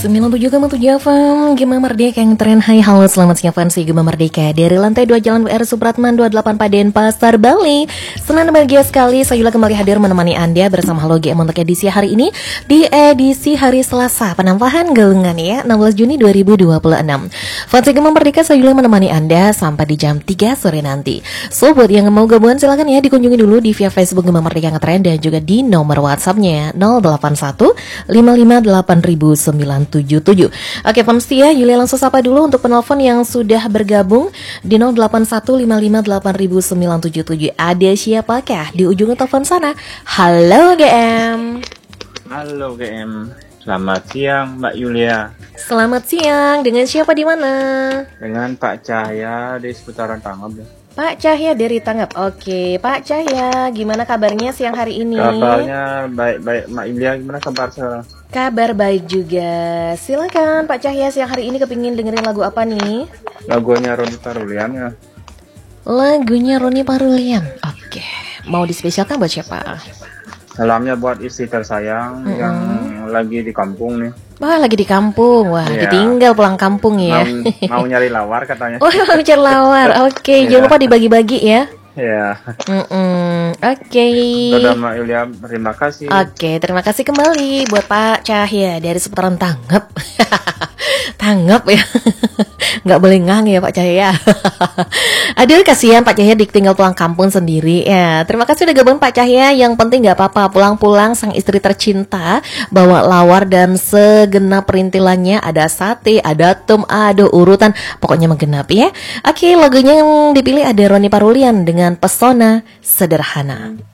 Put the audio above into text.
97,7 FM Gema Merdeka yang tren. Hai, halo, selamat siang fans Gema Merdeka dari lantai 2 Jalan WR Supratman 28 Paden Pasar Bali. Senang dan bahagia sekali saya Yula kembali hadir menemani Anda bersama Halo GM untuk edisi hari ini, di edisi hari Selasa penampahan galungan ya, 16 Juni 2026. Fans Gema Merdeka saya Yula menemani Anda sampai di jam 3 sore nanti. So buat yang mau gabungan silakan ya dikunjungi dulu di via Facebook Gema Merdeka Ngetren dan juga di nomor WhatsApp-nya 081 558 977. Oke, fans ya, Yulia langsung sapa dulu untuk penelpon yang sudah bergabung di 081 558 977. Ada siapakah di ujung telepon sana? Halo GM. Halo GM. Selamat siang Mbak Yulia. Selamat siang. Dengan siapa di mana? Dengan Pak Cahya di seputaran Tanggap ya. Pak Cahya dari Tanggap. Oke, Pak Cahya, gimana kabarnya siang hari ini? Kabarnya baik-baik. Mbak Yulia gimana kabar saya? Kabar baik juga. Silakan Pak Cahya, siang hari ini kepingin dengerin lagu apa nih? Lagunya Roni Parulian ya. Lagunya Roni Parulian. Oke, mau dispesialkan buat siapa? Salamnya buat istri tersayang yang lagi di kampung nih. Wah, lagi di kampung. Wah, Iya. ditinggal pulang kampung ya. Mau nyari lawar katanya. Oh, mau cari lawar. Oke, jangan lupa dibagi-bagi ya. Ya. Oke. Sudah Mbak Yulia, terima kasih. Oke, terima kasih kembali buat Pak Cahya dari seputaran Tanggap. Tanggap ya. Nggak boleh ngang ya Pak Cahya. Aduh, kasihan Pak Cahya ditinggal pulang kampung sendiri ya. Terima kasih udah gabung Pak Cahya. Yang penting nggak apa-apa, pulang-pulang sang istri tercinta bawa lawar dan segenap perintilannya. Ada sate, ada tum, ada urutan, pokoknya menggenap ya. Oke, lagunya yang dipilih ada Roni Parulian dengan Pesona Sederhana.